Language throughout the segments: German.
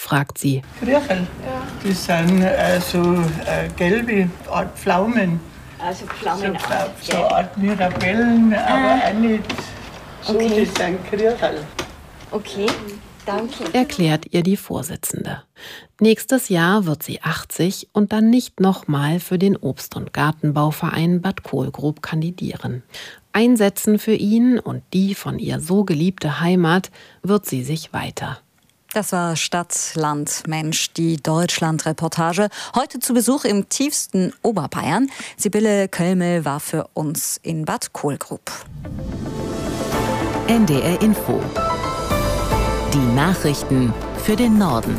fragt sie. Kröchel, das sind gelbe Art Pflaumen. Also Pflaumen so eine Art Mirabellen, aber auch nicht so, okay. Das sind Kröchel. Okay, danke. Erklärt ihr die Vorsitzende. Nächstes Jahr wird sie 80 und dann nicht nochmal für den Obst- und Gartenbauverein Bad Kohlgrub kandidieren. Einsetzen für ihn und die von ihr so geliebte Heimat wird sie sich weiter. Das war Stadt, Land, Mensch, die Deutschland-Reportage. Heute zu Besuch im tiefsten Oberbayern. Sibylle Kölmel war für uns in Bad Kohlgrub. NDR Info. Die Nachrichten für den Norden.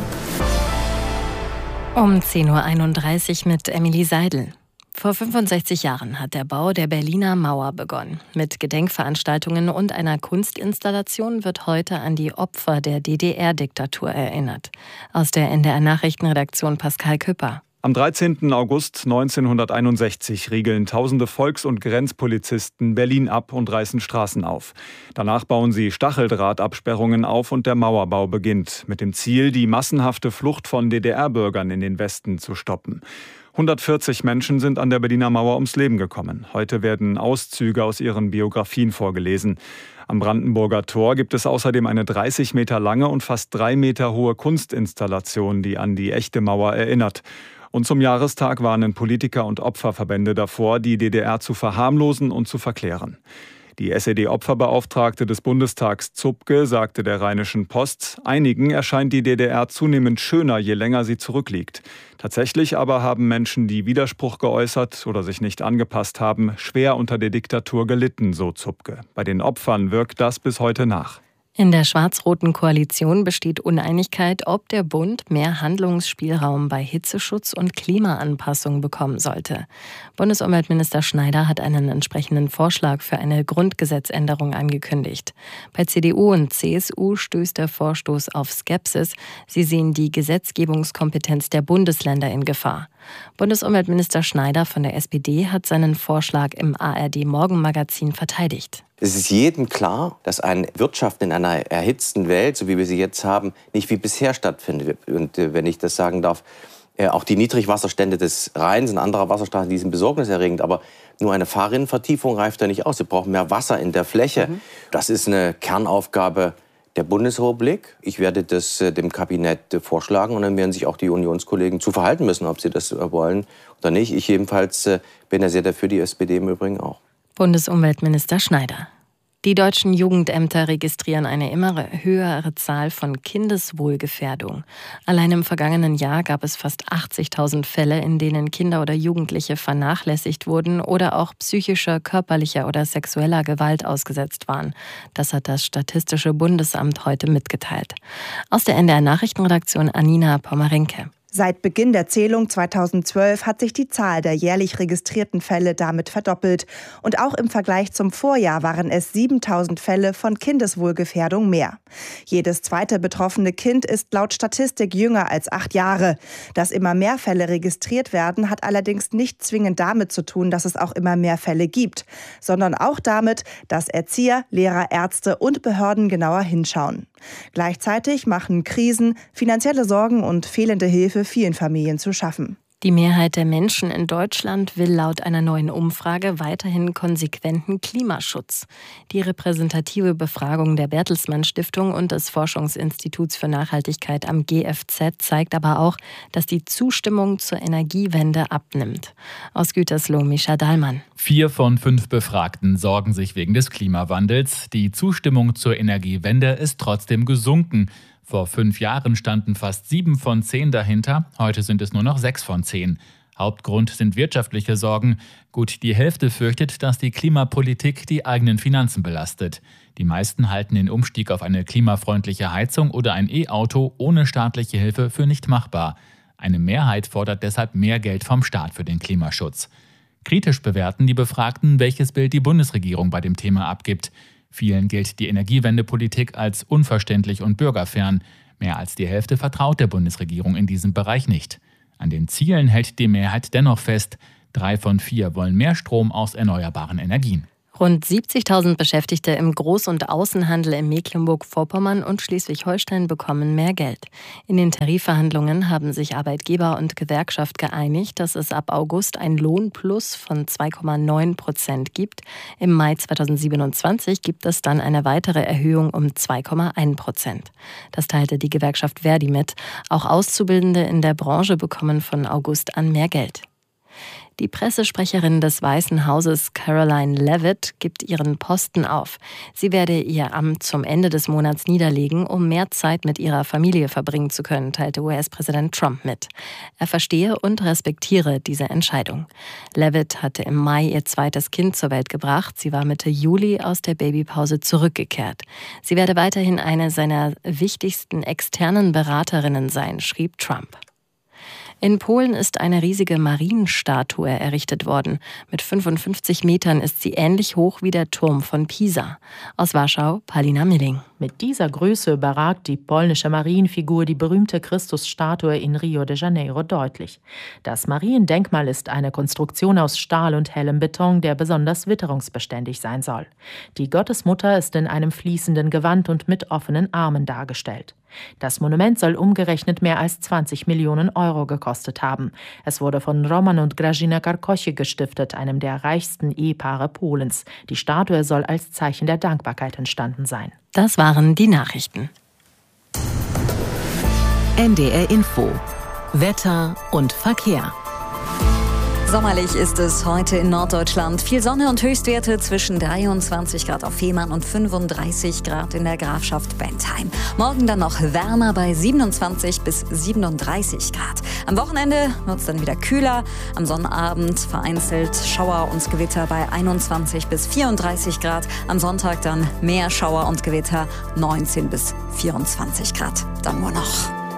Um 10.31 Uhr mit Emily Seidel. Vor 65 Jahren hat der Bau der Berliner Mauer begonnen. Mit Gedenkveranstaltungen und einer Kunstinstallation wird heute an die Opfer der DDR-Diktatur erinnert. Aus der NDR-Nachrichtenredaktion Pascal Küpper. Am 13. August 1961 riegeln tausende Volks- und Grenzpolizisten Berlin ab und reißen Straßen auf. Danach bauen sie Stacheldrahtabsperrungen auf und der Mauerbau beginnt, mit dem Ziel, die massenhafte Flucht von DDR-Bürgern in den Westen zu stoppen. 140 Menschen sind an der Berliner Mauer ums Leben gekommen. Heute werden Auszüge aus ihren Biografien vorgelesen. Am Brandenburger Tor gibt es außerdem eine 30 Meter lange und fast 3 Meter hohe Kunstinstallation, die an die echte Mauer erinnert. Und zum Jahrestag warnen Politiker und Opferverbände davor, die DDR zu verharmlosen und zu verklären. Die SED-Opferbeauftragte des Bundestags Zupke sagte der Rheinischen Post, einigen erscheint die DDR zunehmend schöner, je länger sie zurückliegt. Tatsächlich aber haben Menschen, die Widerspruch geäußert oder sich nicht angepasst haben, schwer unter der Diktatur gelitten, so Zupke. Bei den Opfern wirkt das bis heute nach. In der schwarz-roten Koalition besteht Uneinigkeit, ob der Bund mehr Handlungsspielraum bei Hitzeschutz und Klimaanpassung bekommen sollte. Bundesumweltminister Schneider hat einen entsprechenden Vorschlag für eine Grundgesetzänderung angekündigt. Bei CDU und CSU stößt der Vorstoß auf Skepsis. Sie sehen die Gesetzgebungskompetenz der Bundesländer in Gefahr. Bundesumweltminister Schneider von der SPD hat seinen Vorschlag im ARD-Morgenmagazin verteidigt. Es ist jedem klar, dass ein Wirtschaften in einer erhitzten Welt, so wie wir sie jetzt haben, nicht wie bisher stattfindet. Und wenn ich das sagen darf, auch die Niedrigwasserstände des Rheins und anderer Wasserstraßen, die sind besorgniserregend. Aber nur eine Fahrrinnenvertiefung reicht ja nicht aus. Wir brauchen mehr Wasser in der Fläche. Das ist eine Kernaufgabe der Bundesrepublik. Ich werde das dem Kabinett vorschlagen und dann werden sich auch die Unionskollegen zu verhalten müssen, ob sie das wollen oder nicht. Ich jedenfalls bin ja sehr dafür, die SPD im Übrigen auch. Bundesumweltminister Schneider. Die deutschen Jugendämter registrieren eine immer höhere Zahl von Kindeswohlgefährdung. Allein im vergangenen Jahr gab es fast 80.000 Fälle, in denen Kinder oder Jugendliche vernachlässigt wurden oder auch psychischer, körperlicher oder sexueller Gewalt ausgesetzt waren. Das hat das Statistische Bundesamt heute mitgeteilt. Aus der NDR-Nachrichtenredaktion Anina Pommerenke. Seit Beginn der Zählung 2012 hat sich die Zahl der jährlich registrierten Fälle damit verdoppelt. Und auch im Vergleich zum Vorjahr waren es 7.000 Fälle von Kindeswohlgefährdung mehr. Jedes zweite betroffene Kind ist laut Statistik jünger als 8 Jahre. Dass immer mehr Fälle registriert werden, hat allerdings nicht zwingend damit zu tun, dass es auch immer mehr Fälle gibt, sondern auch damit, dass Erzieher, Lehrer, Ärzte und Behörden genauer hinschauen. Gleichzeitig machen Krisen, finanzielle Sorgen und fehlende Hilfe vielen Familien zu schaffen. Die Mehrheit der Menschen in Deutschland will laut einer neuen Umfrage weiterhin konsequenten Klimaschutz. Die repräsentative Befragung der Bertelsmann Stiftung und des Forschungsinstituts für Nachhaltigkeit am GFZ zeigt aber auch, dass die Zustimmung zur Energiewende abnimmt. Aus Gütersloh, Mischa Dahlmann. 4 von 5 Befragten sorgen sich wegen des Klimawandels. Die Zustimmung zur Energiewende ist trotzdem gesunken. Vor 5 Jahren standen fast 7 von 10 dahinter, heute sind es nur noch 6 von 10. Hauptgrund sind wirtschaftliche Sorgen. Gut die Hälfte fürchtet, dass die Klimapolitik die eigenen Finanzen belastet. Die meisten halten den Umstieg auf eine klimafreundliche Heizung oder ein E-Auto ohne staatliche Hilfe für nicht machbar. Eine Mehrheit fordert deshalb mehr Geld vom Staat für den Klimaschutz. Kritisch bewerten die Befragten, welches Bild die Bundesregierung bei dem Thema abgibt. Vielen gilt die Energiewendepolitik als unverständlich und bürgerfern. Mehr als die Hälfte vertraut der Bundesregierung in diesem Bereich nicht. An den Zielen hält die Mehrheit dennoch fest. 3 von 4 wollen mehr Strom aus erneuerbaren Energien. Rund 70.000 Beschäftigte im Groß- und Außenhandel in Mecklenburg-Vorpommern und Schleswig-Holstein bekommen mehr Geld. In den Tarifverhandlungen haben sich Arbeitgeber und Gewerkschaft geeinigt, dass es ab August ein Lohnplus von 2,9% gibt. Im Mai 2027 gibt es dann eine weitere Erhöhung um 2,1%. Das teilte die Gewerkschaft Verdi mit. Auch Auszubildende in der Branche bekommen von August an mehr Geld. Die Pressesprecherin des Weißen Hauses Caroline Leavitt gibt ihren Posten auf. Sie werde ihr Amt zum Ende des Monats niederlegen, um mehr Zeit mit ihrer Familie verbringen zu können, teilte US-Präsident Trump mit. Er verstehe und respektiere diese Entscheidung. Leavitt hatte im Mai ihr zweites Kind zur Welt gebracht. Sie war Mitte Juli aus der Babypause zurückgekehrt. Sie werde weiterhin eine seiner wichtigsten externen Beraterinnen sein, schrieb Trump. In Polen ist eine riesige Marienstatue errichtet worden. Mit 55 Metern ist sie ähnlich hoch wie der Turm von Pisa. Aus Warschau, Palina Milling. Mit dieser Größe überragt die polnische Marienfigur die berühmte Christusstatue in Rio de Janeiro deutlich. Das Mariendenkmal ist eine Konstruktion aus Stahl und hellem Beton, der besonders witterungsbeständig sein soll. Die Gottesmutter ist in einem fließenden Gewand und mit offenen Armen dargestellt. Das Monument soll umgerechnet mehr als 20 Millionen Euro gekostet haben. Es wurde von Roman und Grażyna Karkosie gestiftet, einem der reichsten Ehepaare Polens. Die Statue soll als Zeichen der Dankbarkeit entstanden sein. Das waren die Nachrichten. NDR Info. Wetter und Verkehr. Sommerlich ist es heute in Norddeutschland. Viel Sonne und Höchstwerte zwischen 23 Grad auf Fehmarn und 35 Grad in der Grafschaft Bentheim. Morgen dann noch wärmer bei 27 bis 37 Grad. Am Wochenende wird es dann wieder kühler. Am Sonnabend vereinzelt Schauer und Gewitter bei 21 bis 34 Grad. Am Sonntag dann mehr Schauer und Gewitter, 19 bis 24 Grad. Dann nur noch.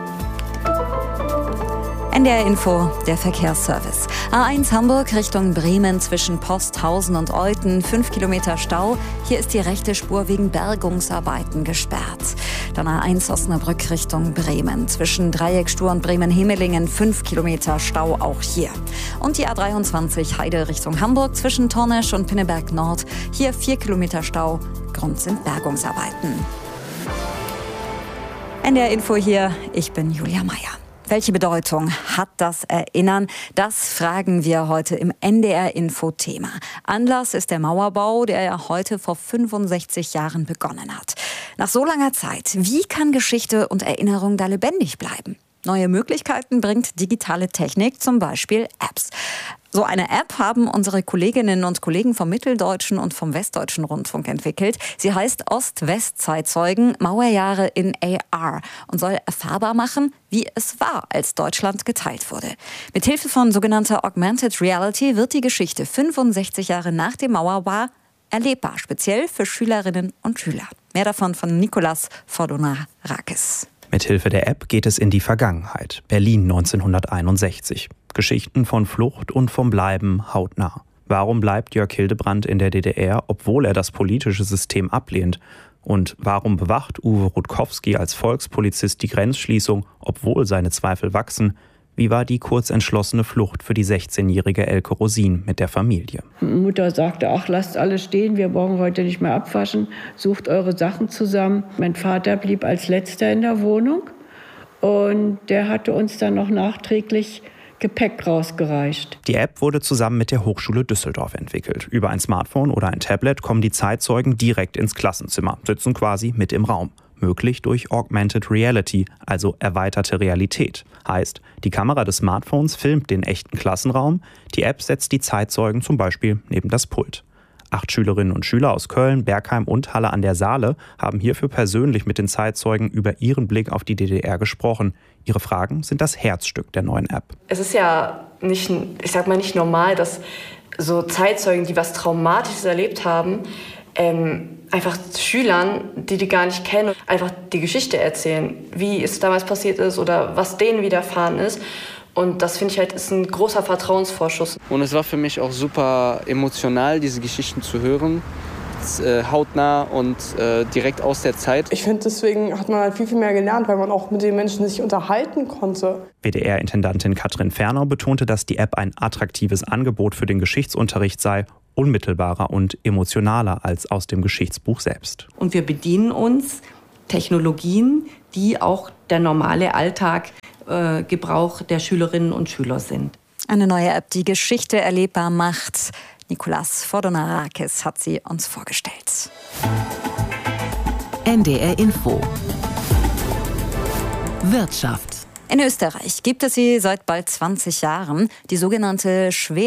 NDR Info, der Verkehrsservice. A1 Hamburg Richtung Bremen zwischen Posthausen und Olten, 5 Kilometer Stau. Hier ist die rechte Spur wegen Bergungsarbeiten gesperrt. Dann A1 Osnabrück Richtung Bremen zwischen Dreieckstur und Bremen-Hemelingen, 5 Kilometer Stau auch hier. Und die A23 Heide Richtung Hamburg zwischen Tornesch und Pinneberg Nord. Hier 4 Kilometer Stau. Grund sind Bergungsarbeiten. NDR Info hier, ich bin Julia Meyer. Welche Bedeutung hat das Erinnern? Das fragen wir heute im NDR-Info-Thema. Anlass ist der Mauerbau, der ja heute vor 65 Jahren begonnen hat. Nach so langer Zeit, wie kann Geschichte und Erinnerung da lebendig bleiben? Neue Möglichkeiten bringt digitale Technik, zum Beispiel Apps. So eine App haben unsere Kolleginnen und Kollegen vom Mitteldeutschen und vom Westdeutschen Rundfunk entwickelt. Sie heißt Ost-West-Zeitzeugen, Mauerjahre in AR und soll erfahrbar machen, wie es war, als Deutschland geteilt wurde. Mithilfe von sogenannter Augmented Reality wird die Geschichte 65 Jahre nach dem Mauerbau erlebbar, speziell für Schülerinnen und Schüler. Mehr davon von Nicolas Fordonarakis. Mithilfe der App geht es in die Vergangenheit. Berlin 1961. Geschichten von Flucht und vom Bleiben hautnah. Warum bleibt Jörg Hildebrandt in der DDR, obwohl er das politische System ablehnt? Und warum bewacht Uwe Rutkowski als Volkspolizist die Grenzschließung, obwohl seine Zweifel wachsen? Wie war die kurzentschlossene Flucht für die 16-jährige Elke Rosin mit der Familie? Mutter sagte, ach, lasst alles stehen, wir brauchen heute nicht mehr abwaschen, sucht eure Sachen zusammen. Mein Vater blieb als Letzter in der Wohnung und der hatte uns dann noch nachträglich Gepäck rausgereicht. Die App wurde zusammen mit der Hochschule Düsseldorf entwickelt. Über ein Smartphone oder ein Tablet kommen die Zeitzeugen direkt ins Klassenzimmer, sitzen quasi mit im Raum. Möglich durch Augmented Reality, also erweiterte Realität. Heißt, die Kamera des Smartphones filmt den echten Klassenraum, die App setzt die Zeitzeugen zum Beispiel neben das Pult. 8 Schülerinnen und Schüler aus Köln, Bergheim und Halle an der Saale haben hierfür persönlich mit den Zeitzeugen über ihren Blick auf die DDR gesprochen. Ihre Fragen sind das Herzstück der neuen App. Es ist ja nicht normal, dass so Zeitzeugen, die was Traumatisches erlebt haben, einfach Schülern, die gar nicht kennen, einfach die Geschichte erzählen, wie es damals passiert ist oder was denen widerfahren ist. Und das finde ich halt ist ein großer Vertrauensvorschuss. Und es war für mich auch super emotional, diese Geschichten zu hören. Hautnah und direkt aus der Zeit. Ich finde, deswegen hat man halt viel mehr gelernt, weil man auch mit den Menschen sich unterhalten konnte. WDR-Intendantin Katrin Fernau betonte, dass die App ein attraktives Angebot für den Geschichtsunterricht sei unmittelbarer und emotionaler als aus dem Geschichtsbuch selbst. Und wir bedienen uns Technologien, die auch der normale Alltag-Gebrauch der Schülerinnen und Schüler sind. Eine neue App, die Geschichte erlebbar macht. Nikolas Fordonarakis hat sie uns vorgestellt. NDR Info. Wirtschaft. In Österreich gibt es sie seit bald 20 Jahren, die sogenannte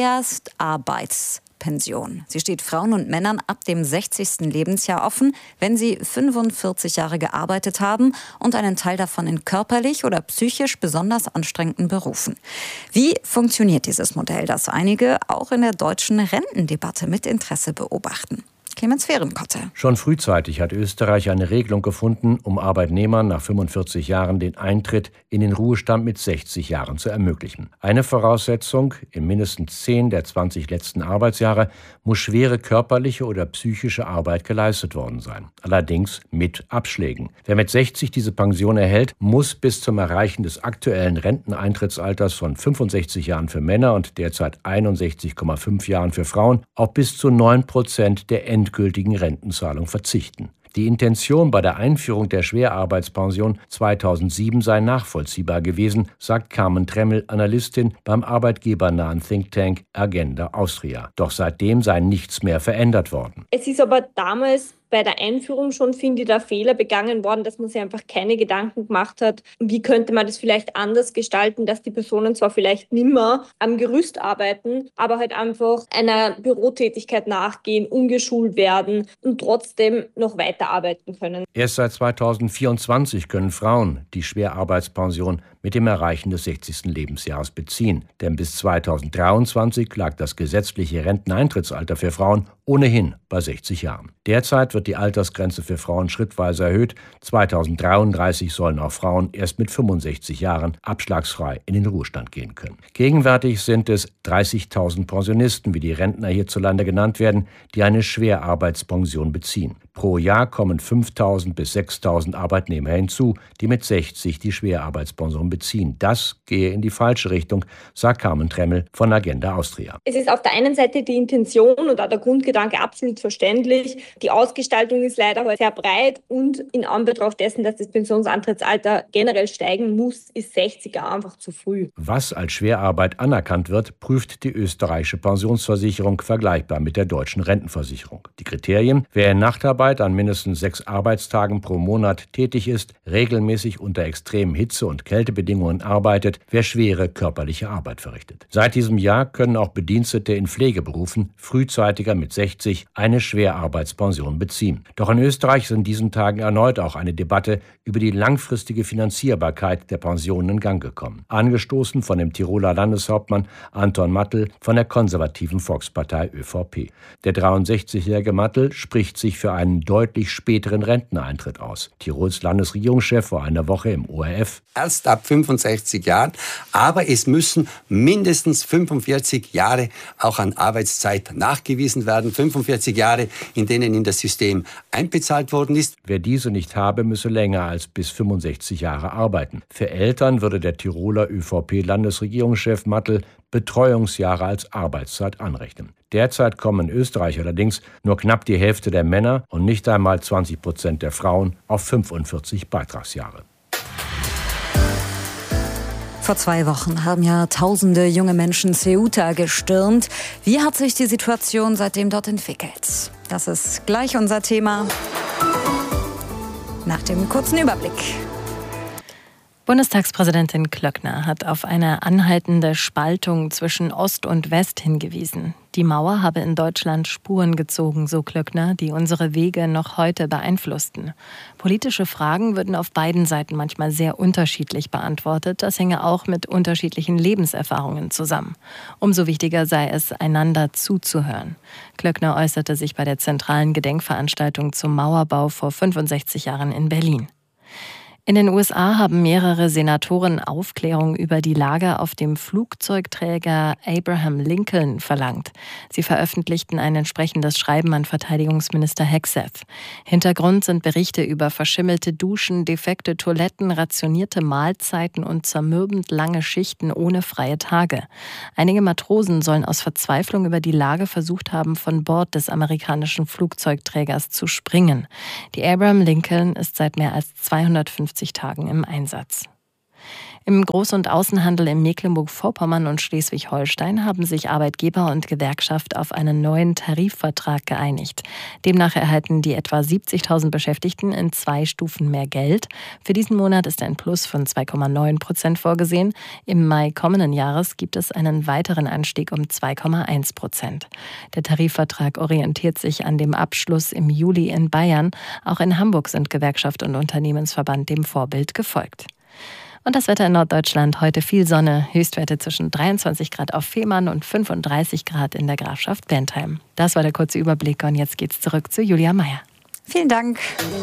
Schwerstarbeitspension. Sie steht Frauen und Männern ab dem 60. Lebensjahr offen, wenn sie 45 Jahre gearbeitet haben und einen Teil davon in körperlich oder psychisch besonders anstrengenden Berufen. Wie funktioniert dieses Modell, das einige auch in der deutschen Rentendebatte mit Interesse beobachten? Clemens Fehrenkotte. Schon frühzeitig hat Österreich eine Regelung gefunden, um Arbeitnehmern nach 45 Jahren den Eintritt in den Ruhestand mit 60 Jahren zu ermöglichen. Eine Voraussetzung: in mindestens 10 der 20 letzten Arbeitsjahre muss schwere körperliche oder psychische Arbeit geleistet worden sein. Allerdings mit Abschlägen. Wer mit 60 diese Pension erhält, muss bis zum Erreichen des aktuellen Renteneintrittsalters von 65 Jahren für Männer und derzeit 61,5 Jahren für Frauen auf bis zu 9% der endgültigen Rentenzahlung verzichten. Die Intention bei der Einführung der Schwerarbeitspension 2007 sei nachvollziehbar gewesen, sagt Carmen Tremmel, Analystin beim arbeitgebernahen Think Tank Agenda Austria. Doch seitdem sei nichts mehr verändert worden. Es ist aber damals bei der Einführung schon, finde ich, der Fehler begangen worden, dass man sich einfach keine Gedanken gemacht hat, wie könnte man das vielleicht anders gestalten, dass die Personen zwar vielleicht nimmer am Gerüst arbeiten, aber halt einfach einer Bürotätigkeit nachgehen, umgeschult werden und trotzdem noch weiterarbeiten können. Erst seit 2024 können Frauen die Schwerarbeitspension mit dem Erreichen des 60. Lebensjahres beziehen. Denn bis 2023 lag das gesetzliche Renteneintrittsalter für Frauen ohnehin bei 60 Jahren. Derzeit wird die Altersgrenze für Frauen schrittweise erhöht. 2033 sollen auch Frauen erst mit 65 Jahren abschlagsfrei in den Ruhestand gehen können. Gegenwärtig sind es 30.000 Pensionisten, wie die Rentner hierzulande genannt werden, die eine Schwerarbeitspension beziehen. Pro Jahr kommen 5.000 bis 6.000 Arbeitnehmer hinzu, die mit 60 die Schwerarbeitspension beziehen. Das gehe in die falsche Richtung, sagt Carmen Tremmel von Agenda Austria. Es ist auf der einen Seite die Intention und auch der Grundgedanke absolut verständlich. Die Ausgestaltung ist leider heute sehr breit und in Anbetracht dessen, dass das Pensionsantrittsalter generell steigen muss, ist 60 Jahre einfach zu früh. Was als Schwerarbeit anerkannt wird, prüft die österreichische Pensionsversicherung vergleichbar mit der deutschen Rentenversicherung. Die Kriterien: wer in Nachtarbeit an mindestens 6 Arbeitstagen pro Monat tätig ist, regelmäßig unter extremen Hitze- und Kältebedingungen arbeitet, wer schwere körperliche Arbeit verrichtet. Seit diesem Jahr können auch Bedienstete in Pflegeberufen frühzeitiger mit 60 eine Schwerarbeitspension beziehen. Doch in Österreich ist in diesen Tagen erneut auch eine Debatte über die langfristige Finanzierbarkeit der Pensionen in Gang gekommen. Angestoßen von dem Tiroler Landeshauptmann Anton Mattl von der konservativen Volkspartei ÖVP. Der 63-jährige Mattl spricht sich für einen deutlich späteren Renteneintritt aus. Tirols Landesregierungschef vor einer Woche im ORF: Erst ab 65 Jahren, aber es müssen mindestens 45 Jahre auch an Arbeitszeit nachgewiesen werden. 45 Jahre, in denen in das System einbezahlt worden ist. Wer diese nicht habe, müsse länger als bis 65 Jahre arbeiten. Für Eltern würde der Tiroler ÖVP-Landesregierungschef Mattl Betreuungsjahre als Arbeitszeit anrechnen. Derzeit kommen in Österreich allerdings nur knapp die Hälfte der Männer und nicht einmal 20% der Frauen auf 45 Beitragsjahre. Vor 2 Wochen haben ja tausende junge Menschen Ceuta gestürmt. Wie hat sich die Situation seitdem dort entwickelt? Das ist gleich unser Thema. Nach dem kurzen Überblick. Bundestagspräsidentin Klöckner hat auf eine anhaltende Spaltung zwischen Ost und West hingewiesen. Die Mauer habe in Deutschland Spuren gezogen, so Klöckner, die unsere Wege noch heute beeinflussten. Politische Fragen würden auf beiden Seiten manchmal sehr unterschiedlich beantwortet. Das hänge auch mit unterschiedlichen Lebenserfahrungen zusammen. Umso wichtiger sei es, einander zuzuhören. Klöckner äußerte sich bei der zentralen Gedenkveranstaltung zum Mauerbau vor 65 Jahren in Berlin. In den USA haben mehrere Senatoren Aufklärung über die Lage auf dem Flugzeugträger Abraham Lincoln verlangt. Sie veröffentlichten ein entsprechendes Schreiben an Verteidigungsminister Hegseth. Hintergrund sind Berichte über verschimmelte Duschen, defekte Toiletten, rationierte Mahlzeiten und zermürbend lange Schichten ohne freie Tage. Einige Matrosen sollen aus Verzweiflung über die Lage versucht haben, von Bord des amerikanischen Flugzeugträgers zu springen. Die Abraham Lincoln ist seit mehr als 250 Tagen im Einsatz. Im Groß- und Außenhandel in Mecklenburg-Vorpommern und Schleswig-Holstein haben sich Arbeitgeber und Gewerkschaft auf einen neuen Tarifvertrag geeinigt. Demnach erhalten die etwa 70.000 Beschäftigten in 2 Stufen mehr Geld. Für diesen Monat ist ein Plus von 2,9% vorgesehen. Im Mai kommenden Jahres gibt es einen weiteren Anstieg um 2,1%. Der Tarifvertrag orientiert sich an dem Abschluss im Juli in Bayern. Auch in Hamburg sind Gewerkschaft und Unternehmensverband dem Vorbild gefolgt. Und das Wetter in Norddeutschland: heute viel Sonne, Höchstwerte zwischen 23 Grad auf Fehmarn und 35 Grad in der Grafschaft Bentheim. Das war der kurze Überblick und jetzt geht's zurück zu Julia Meier. Vielen Dank.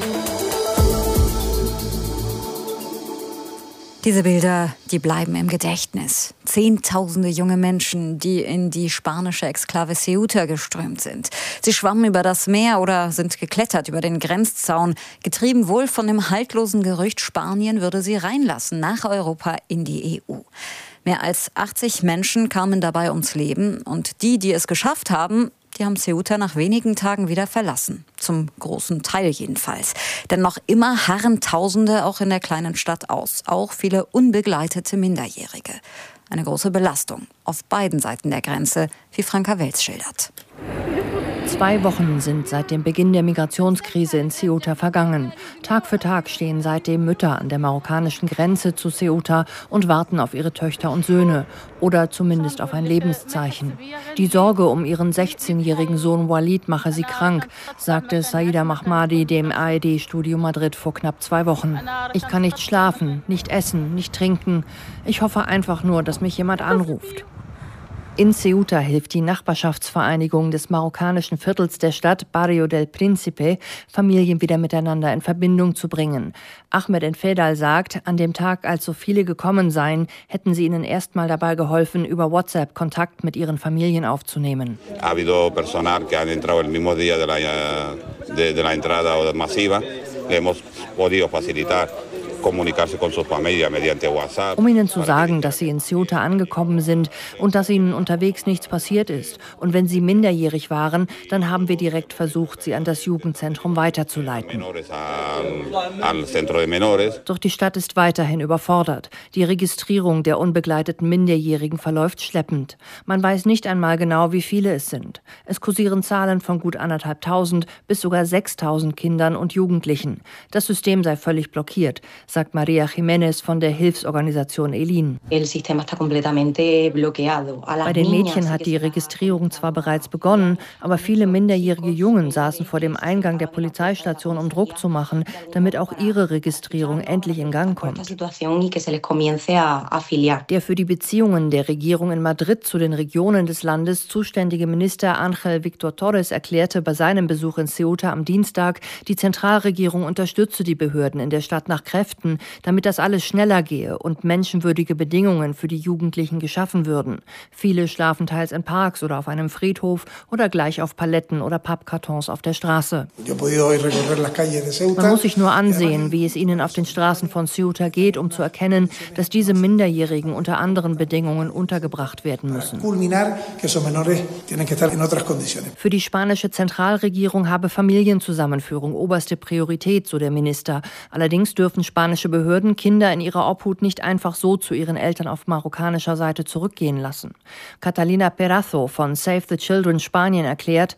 Diese Bilder, die bleiben im Gedächtnis. Zehntausende junge Menschen, die in die spanische Exklave Ceuta geströmt sind. Sie schwammen über das Meer oder sind geklettert über den Grenzzaun, getrieben wohl von dem haltlosen Gerücht, Spanien würde sie reinlassen nach Europa in die EU. Mehr als 80 Menschen kamen dabei ums Leben und die es geschafft haben, die haben Ceuta nach wenigen Tagen wieder verlassen. Zum großen Teil jedenfalls. Denn noch immer harren Tausende auch in der kleinen Stadt aus. Auch viele unbegleitete Minderjährige. Eine große Belastung auf beiden Seiten der Grenze, wie Franka Welz schildert. 2 Wochen sind seit dem Beginn der Migrationskrise in Ceuta vergangen. Tag für Tag stehen seitdem Mütter an der marokkanischen Grenze zu Ceuta und warten auf ihre Töchter und Söhne oder zumindest auf ein Lebenszeichen. Die Sorge um ihren 16-jährigen Sohn Walid mache sie krank, sagte Saida Mahmadi dem ARD-Studio Madrid vor knapp 2 Wochen. Ich kann nicht schlafen, nicht essen, nicht trinken. Ich hoffe einfach nur, dass mich jemand anruft. In Ceuta hilft die Nachbarschaftsvereinigung des marokkanischen Viertels der Stadt, Barrio del Príncipe, Familien wieder miteinander in Verbindung zu bringen. Ahmed Enfedal sagt, an dem Tag, als so viele gekommen seien, hätten sie ihnen erstmal dabei geholfen, über WhatsApp Kontakt mit ihren Familien aufzunehmen. Ha habido personal que han entrado el mismo día de la entrada masiva, le hemos podido facilitar. Um ihnen zu sagen, dass sie in Ceuta angekommen sind und dass ihnen unterwegs nichts passiert ist. Und wenn sie minderjährig waren, dann haben wir direkt versucht, sie an das Jugendzentrum weiterzuleiten. Doch die Stadt ist weiterhin überfordert. Die Registrierung der unbegleiteten Minderjährigen verläuft schleppend. Man weiß nicht einmal genau, wie viele es sind. Es kursieren Zahlen von gut 1.500 bis sogar 6.000 Kindern und Jugendlichen. Das System sei völlig blockiert, sagt Maria Jiménez von der Hilfsorganisation ELIN. Bei den Mädchen hat die Registrierung zwar bereits begonnen, aber viele minderjährige Jungen saßen vor dem Eingang der Polizeistation, um Druck zu machen, damit auch ihre Registrierung endlich in Gang kommt. Der für die Beziehungen der Regierung in Madrid zu den Regionen des Landes zuständige Minister Ángel Víctor Torres erklärte bei seinem Besuch in Ceuta am Dienstag, die Zentralregierung unterstütze die Behörden in der Stadt nach Kräften, damit das alles schneller gehe und menschenwürdige Bedingungen für die Jugendlichen geschaffen würden. Viele schlafen teils in Parks oder auf einem Friedhof oder gleich auf Paletten oder Pappkartons auf der Straße. Man muss sich nur ansehen, wie es ihnen auf den Straßen von Ceuta geht, um zu erkennen, dass diese Minderjährigen unter anderen Bedingungen untergebracht werden müssen. Für die spanische Zentralregierung habe Familienzusammenführung oberste Priorität, so der Minister. Allerdings dürfen spanische Behörden Kinder in ihrer Obhut nicht einfach so zu ihren Eltern auf marokkanischer Seite zurückgehen lassen. Catalina Perazo von Save the Children Spanien erklärt,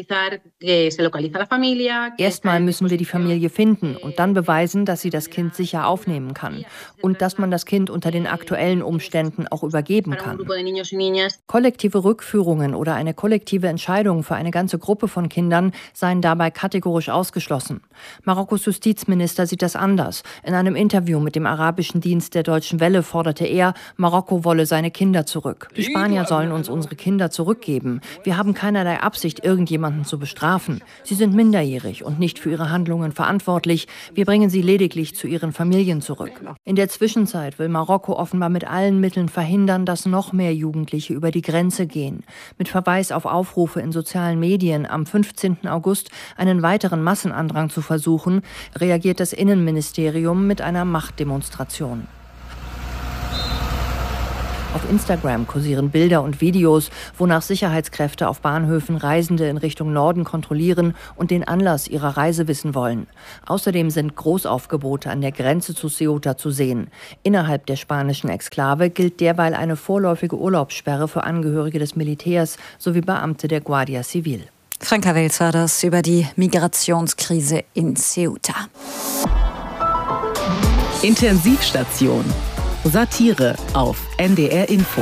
erstmal müssen wir die Familie finden und dann beweisen, dass sie das Kind sicher aufnehmen kann und dass man das Kind unter den aktuellen Umständen auch übergeben kann. Kollektive Rückführungen oder eine kollektive Entscheidung für eine ganze Gruppe von Kindern seien dabei kategorisch ausgeschlossen. Marokkos Justizminister sieht das anders. In einem Interview mit dem arabischen Dienst der Deutschen Welle forderte er, Marokko wolle seine Kinder zurück. Die Spanier sollen uns unsere Kinder zurückgeben. Wir haben keinerlei Absicht, irgendjemanden zu bestrafen. Sie sind minderjährig und nicht für ihre Handlungen verantwortlich. Wir bringen sie lediglich zu ihren Familien zurück. In der Zwischenzeit will Marokko offenbar mit allen Mitteln verhindern, dass noch mehr Jugendliche über die Grenze gehen. Mit Verweis auf Aufrufe in sozialen Medien am 15. August einen weiteren Massenandrang zu versuchen, reagiert das Innenministerium mit einer Machtdemonstration. Auf Instagram kursieren Bilder und Videos, wonach Sicherheitskräfte auf Bahnhöfen Reisende in Richtung Norden kontrollieren und den Anlass ihrer Reise wissen wollen. Außerdem sind Großaufgebote an der Grenze zu Ceuta zu sehen. Innerhalb der spanischen Exklave gilt derweil eine vorläufige Urlaubssperre für Angehörige des Militärs sowie Beamte der Guardia Civil. Franka Wels war das über die Migrationskrise in Ceuta. Intensivstation. Satire auf NDR Info.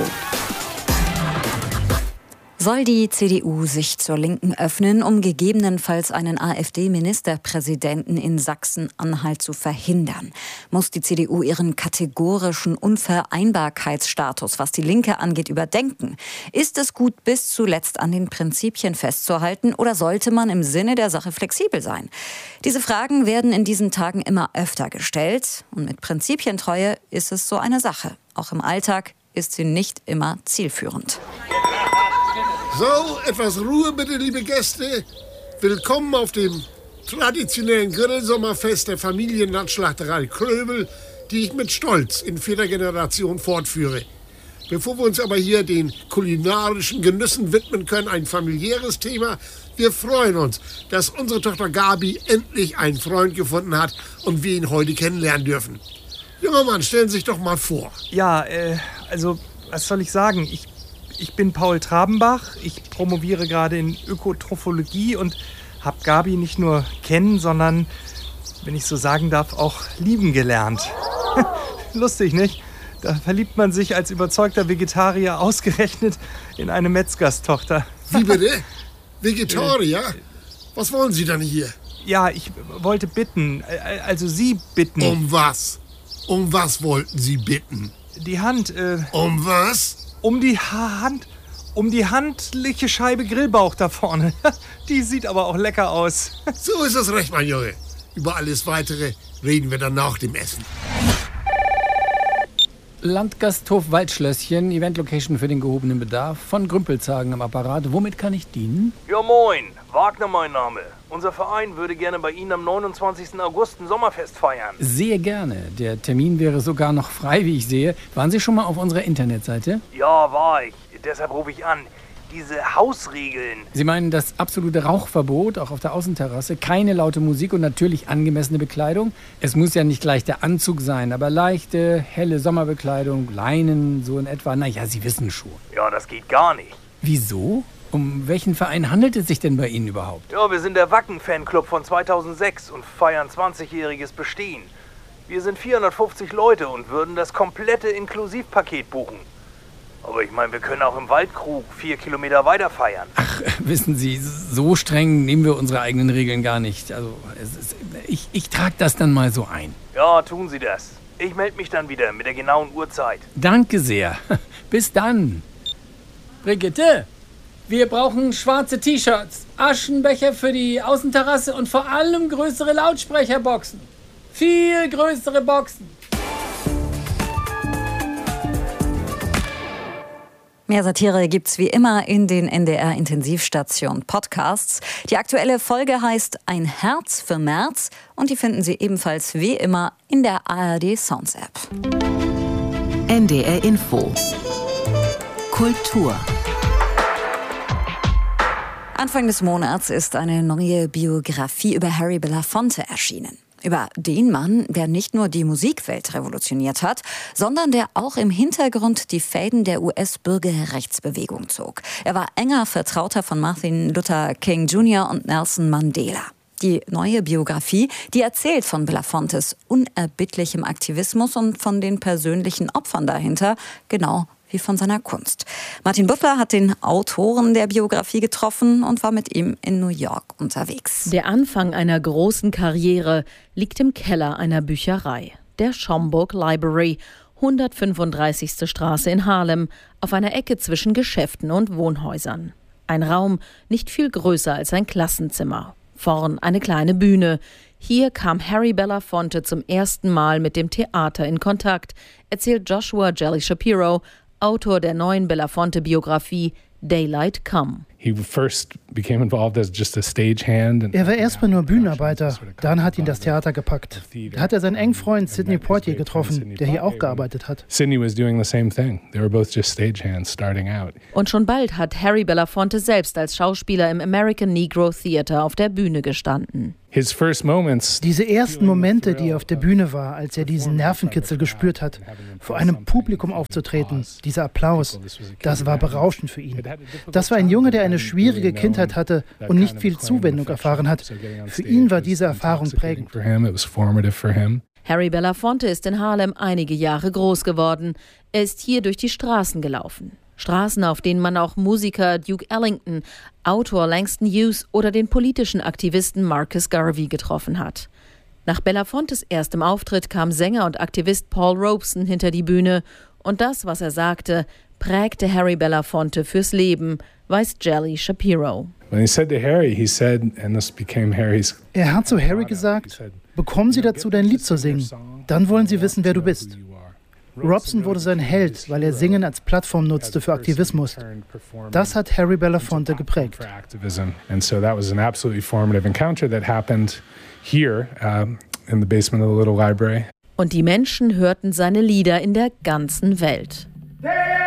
Soll die CDU sich zur Linken öffnen, um gegebenenfalls einen AfD-Ministerpräsidenten in Sachsen-Anhalt zu verhindern? Muss die CDU ihren kategorischen Unvereinbarkeitsstatus, was die Linke angeht, überdenken? Ist es gut, bis zuletzt an den Prinzipien festzuhalten, oder sollte man im Sinne der Sache flexibel sein? Diese Fragen werden in diesen Tagen immer öfter gestellt. Und mit Prinzipientreue ist es so eine Sache. Auch im Alltag ist sie nicht immer zielführend. So, etwas Ruhe bitte, liebe Gäste. Willkommen auf dem traditionellen Grillsommerfest der Familienlandschlachterei Kröbel, die ich mit Stolz in 4. Generation fortführe. Bevor wir uns aber hier den kulinarischen Genüssen widmen können, ein familiäres Thema. Wir freuen uns, dass unsere Tochter Gabi endlich einen Freund gefunden hat und wir ihn heute kennenlernen dürfen. Junger Mann, stellen Sie sich doch mal vor. Ja, also, was soll ich sagen? Ich bin Paul Trabenbach, ich promoviere gerade in Ökotrophologie und habe Gabi nicht nur kennen, sondern, wenn ich so sagen darf, auch lieben gelernt. Lustig, nicht? Da verliebt man sich als überzeugter Vegetarier ausgerechnet in eine Metzgerstochter. Wie bitte? Vegetarier? Was wollen Sie denn hier? Ja, ich wollte bitten, also Sie bitten. Um was? Um was wollten Sie bitten? Die Hand, Um was? Um die handliche Scheibe Grillbauch da vorne. Die sieht aber auch lecker aus. So ist es recht, mein Junge. Über alles Weitere reden wir dann nach dem Essen. Landgasthof Waldschlösschen, Event-Location für den gehobenen Bedarf. Von Grümpelzagen am Apparat. Womit kann ich dienen? Ja moin, Wagner mein Name. Unser Verein würde gerne bei Ihnen am 29. August ein Sommerfest feiern. Sehr gerne. Der Termin wäre sogar noch frei, wie ich sehe. Waren Sie schon mal auf unserer Internetseite? Ja, war ich. Deshalb rufe ich an. Diese Hausregeln. Sie meinen das absolute Rauchverbot, auch auf der Außenterrasse, keine laute Musik und natürlich angemessene Bekleidung? Es muss ja nicht gleich der Anzug sein, aber leichte, helle Sommerbekleidung, Leinen, so in etwa. Naja, Sie wissen schon. Ja, das geht gar nicht. Wieso? Um welchen Verein handelt es sich denn bei Ihnen überhaupt? Ja, wir sind der Wacken-Fanclub von 2006 und feiern 20-jähriges Bestehen. Wir sind 450 Leute und würden das komplette Inklusivpaket buchen. Aber ich meine, wir können auch im Waldkrug 4 Kilometer weiter feiern. Ach, wissen Sie, so streng nehmen wir unsere eigenen Regeln gar nicht. Also, ich trage das dann mal so ein. Ja, tun Sie das. Ich melde mich dann wieder mit der genauen Uhrzeit. Danke sehr. Bis dann. Brigitte, wir brauchen schwarze T-Shirts, Aschenbecher für die Außenterrasse und vor allem größere Lautsprecherboxen. Viel größere Boxen. Mehr Satire gibt's wie immer in den NDR-Intensivstation-Podcasts. Die aktuelle Folge heißt Ein Herz für März und die finden Sie ebenfalls wie immer in der ARD-Sounds-App. NDR Info. Kultur. Anfang des Monats ist eine neue Biografie über Harry Belafonte erschienen. Über den Mann, der nicht nur die Musikwelt revolutioniert hat, sondern der auch im Hintergrund die Fäden der US-Bürgerrechtsbewegung zog. Er war enger Vertrauter von Martin Luther King Jr. und Nelson Mandela. Die neue Biografie, die erzählt von Belafontes unerbittlichem Aktivismus und von den persönlichen Opfern dahinter, genau wie von seiner Kunst. Martin Butler hat den Autoren der Biografie getroffen und war mit ihm in New York unterwegs. Der Anfang einer großen Karriere liegt im Keller einer Bücherei. der Schomburg Library, 135. Straße in Harlem, auf einer Ecke zwischen Geschäften und Wohnhäusern. Ein Raum nicht viel größer als ein Klassenzimmer. Vorn eine kleine Bühne. Hier kam Harry Belafonte zum ersten Mal mit dem Theater in Kontakt, erzählt Joshua Jelly Shapiro, Autor der neuen Belafonte-Biografie Daylight Come. Er war erstmal nur Bühnenarbeiter, dann hat ihn das Theater gepackt. Da hat er seinen engen Freund Sidney Poitier getroffen, der hier auch gearbeitet hat. Und schon bald hat Harry Belafonte selbst als Schauspieler im American Negro Theater auf der Bühne gestanden. Diese ersten Momente, die er auf der Bühne war, als er diesen Nervenkitzel gespürt hat, vor einem Publikum aufzutreten, dieser Applaus, das war berauschend für ihn. Das war ein Junge, der eine schwierige Kindheit hatte und nicht viel Zuwendung erfahren hat. Für ihn war diese Erfahrung prägend. Harry Belafonte ist in Harlem einige Jahre groß geworden. Er ist hier durch die Straßen gelaufen. Straßen, auf denen man auch Musiker Duke Ellington, Autor Langston Hughes oder den politischen Aktivisten Marcus Garvey getroffen hat. Nach Belafontes erstem Auftritt kam Sänger und Aktivist Paul Robeson hinter die Bühne und das, was er sagte, prägte Harry Belafonte fürs Leben, weiß Jelly Shapiro. Er hat zu Harry gesagt, bekommen Sie dazu, dein Lied zu singen, dann wollen sie wissen, wer du bist. Robeson wurde sein Held, weil er Singen als Plattform nutzte für Aktivismus. Das hat Harry Belafonte geprägt. Und die Menschen hörten seine Lieder in der ganzen Welt.